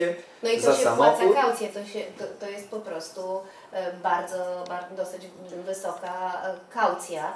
No i to za się samochód. wpłaca kaucję, to jest po prostu dosyć wysoka kaucja,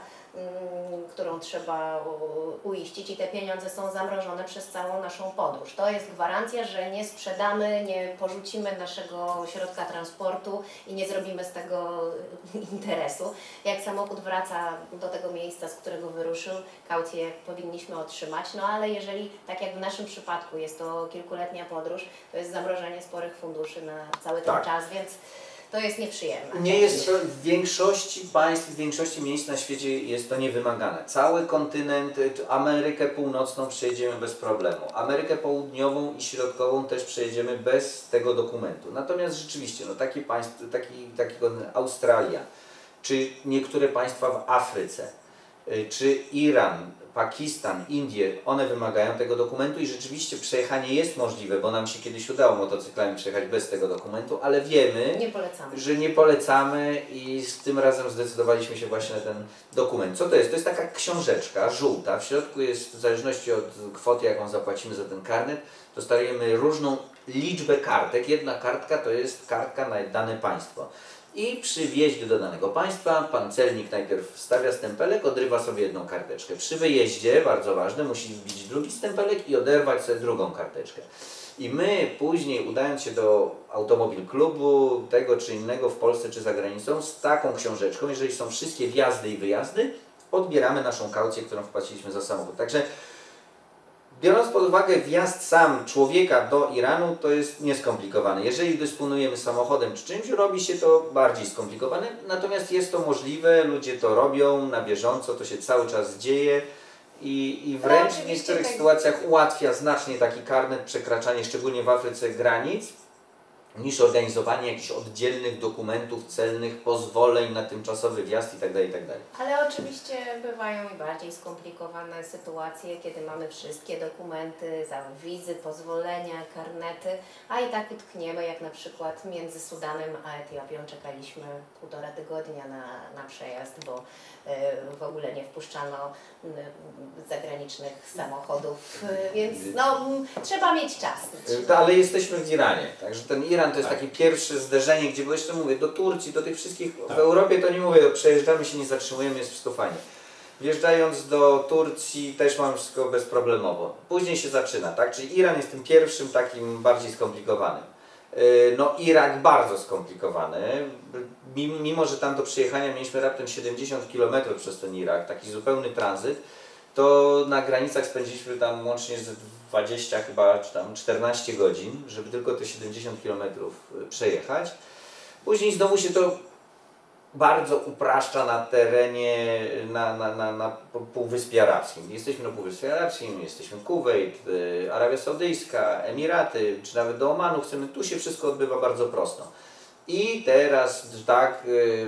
którą trzeba uiścić i te pieniądze są zamrożone przez całą naszą podróż. To jest gwarancja, że nie sprzedamy, nie porzucimy naszego środka transportu i nie zrobimy z tego interesu. Jak samochód wraca do tego miejsca, z którego wyruszył, kaucję powinniśmy otrzymać, no ale jeżeli, tak jak w naszym przypadku, jest to kilkuletnia podróż, to jest zamrożenie sporych funduszy na cały ten czas, więc to jest nieprzyjemne. Nie jest to w większości państw, w większości miejsc na świecie jest to niewymagane. Cały kontynent, Amerykę Północną przejedziemy bez problemu. Amerykę Południową i Środkową też przejedziemy bez tego dokumentu. Natomiast rzeczywiście, no takie państwo, takiego Australia, czy niektóre państwa w Afryce, czy Iran, Pakistan, Indie, one wymagają tego dokumentu i rzeczywiście przejechanie jest możliwe, bo nam się kiedyś udało motocyklami przejechać bez tego dokumentu, ale wiemy, że nie polecamy i z tym razem zdecydowaliśmy się właśnie na ten dokument. Co to jest? To jest taka książeczka żółta, w środku jest, w zależności od kwoty, jaką zapłacimy za ten karnet, dostajemy różną liczbę kartek. Jedna kartka to jest kartka na dane państwo. I przy wjeździe do danego państwa pan celnik najpierw wstawia stempelek, odrywa sobie jedną karteczkę. Przy wyjeździe, bardzo ważne, musi wbić drugi stempelek i oderwać sobie drugą karteczkę. I my później, udając się do automobil klubu, tego czy innego w Polsce czy za granicą, z taką książeczką, jeżeli są wszystkie wjazdy i wyjazdy, odbieramy naszą kaucję, którą wpłaciliśmy za samochód. Także biorąc pod uwagę wjazd sam człowieka do Iranu, to jest nieskomplikowane. Jeżeli dysponujemy samochodem czy czymś, robi się to bardziej skomplikowane, natomiast jest to możliwe, ludzie to robią na bieżąco, to się cały czas dzieje i wręcz w niektórych sytuacjach ułatwia znacznie taki karnet przekraczanie, szczególnie w Afryce, granic, niż organizowanie jakichś oddzielnych dokumentów celnych, pozwoleń na tymczasowy wjazd itd. itd. Ale oczywiście bywają i bardziej skomplikowane sytuacje, kiedy mamy wszystkie dokumenty, wizy, pozwolenia, karnety, a i tak utkniemy, jak na przykład między Sudanem a Etiopią czekaliśmy 1,5 tygodnia na przejazd, bo w ogóle nie wpuszczano zagranicznych samochodów, więc no, trzeba mieć czas. Ale jesteśmy w Iranie, także ten Iran to jest takie pierwsze zderzenie, gdzie, bo jeszcze mówię, do Turcji, do tych wszystkich, w Europie to nie mówię, przejeżdżamy się, nie zatrzymujemy, jest wszystko fajnie. Wjeżdżając do Turcji też mamy wszystko bezproblemowo. Później się zaczyna, tak? Czyli Iran jest tym pierwszym takim bardziej skomplikowanym. No Irak bardzo skomplikowany, mimo że tam do przyjechania mieliśmy raptem 70 km przez ten Irak, taki zupełny tranzyt, to na granicach spędziliśmy tam łącznie z 20 chyba, czy tam 14 godzin, żeby tylko te 70 km przejechać. Później znowu się to bardzo upraszcza na terenie, na Półwyspie Arabskim. Jesteśmy na Półwyspie Arabskim, jesteśmy Kuwejt, Arabia Saudyjska, Emiraty, czy nawet do Omanu chcemy, tu się wszystko odbywa bardzo prosto. I teraz tak,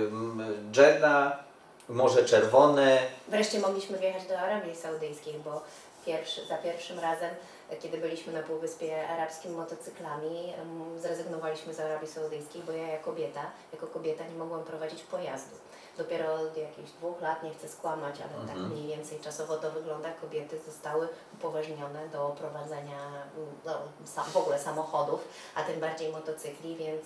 Dżedda, Morze Czerwone. Wreszcie mogliśmy wjechać do Arabii Saudyjskiej, bo za pierwszym razem, kiedy byliśmy na Półwyspie Arabskim motocyklami, zrezygnowaliśmy z Arabii Saudyjskiej, bo ja jako kobieta nie mogłam prowadzić pojazdu. Dopiero od jakichś 2 lat, nie chcę skłamać, ale tak mniej więcej czasowo to wygląda, kobiety zostały upoważnione do prowadzenia w ogóle samochodów, a tym bardziej motocykli, więc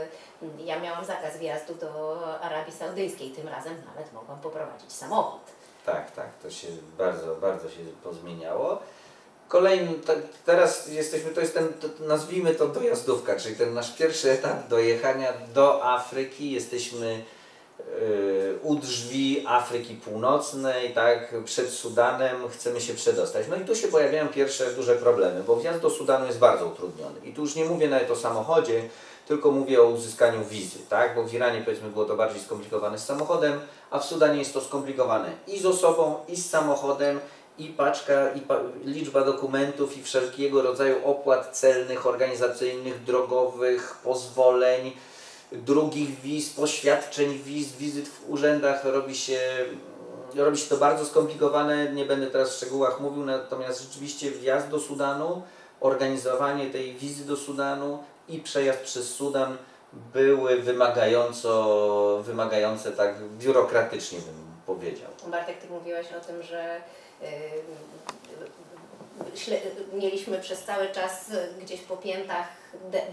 ja miałam zakaz wjazdu do Arabii Saudyjskiej, tym razem nawet mogłam poprowadzić samochód. Tak, to się bardzo się pozmieniało. Kolejny, teraz jesteśmy, to jest ten, nazwijmy to dojazdówka, czyli ten nasz pierwszy etap dojechania do Afryki. Jesteśmy u drzwi Afryki Północnej, tak, przed Sudanem, chcemy się przedostać. No i tu się pojawiają pierwsze duże problemy, bo wjazd do Sudanu jest bardzo utrudniony. I tu już nie mówię nawet o samochodzie, tylko mówię o uzyskaniu wizy, tak? Bo w Iranie, powiedzmy, było to bardziej skomplikowane z samochodem, a w Sudanie jest to skomplikowane i z osobą, i z samochodem, i paczka, liczba dokumentów, i wszelkiego rodzaju opłat celnych, organizacyjnych, drogowych, pozwoleń, drugich wiz, poświadczeń wiz, wizyt w urzędach. Robi się to bardzo skomplikowane, nie będę teraz w szczegółach mówił, natomiast rzeczywiście wjazd do Sudanu, organizowanie tej wizy do Sudanu i przejazd przez Sudan były wymagające tak biurokratycznie, bym powiedział. Bartek, ty mówiłeś o tym, że mieliśmy przez cały czas gdzieś po piętach de